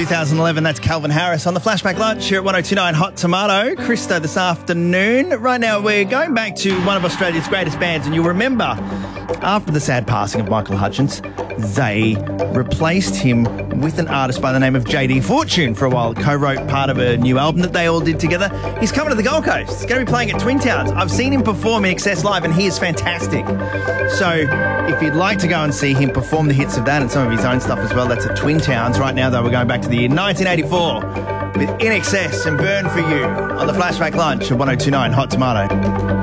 2011, that's Calvin Harris on the Flashback Lunch here at 1029 Hot Tomato. Christo this afternoon. Right now we're going back to one of Australia's greatest bands, and you'll remember after the sad passing of Michael Hutchence, they replaced him with an artist by the name of JD Fortune for a while. Co-wrote part of a new album that they all did together. He's coming to the Gold Coast. He's going to be playing at Twin Towns. I've seen him perform in Excess Live and he is fantastic. So if you'd like to go and see him perform the hits of that and some of his own stuff as well, that's at Twin Towns. Right now though, we're going back to the year 1984 with In Excess and Burn For You on the Flashback Lunch at 1029 Hot Tomato.